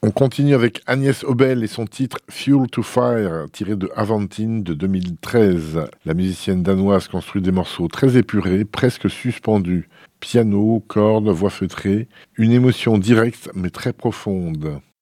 On continue avec Agnès Obel et son titre Fuel to Fire, tiré de Avantine de 2013. La musicienne danoise construit des morceaux très épurés, presque suspendus. Piano, cordes, voix feutrée, une émotion directe mais très profonde.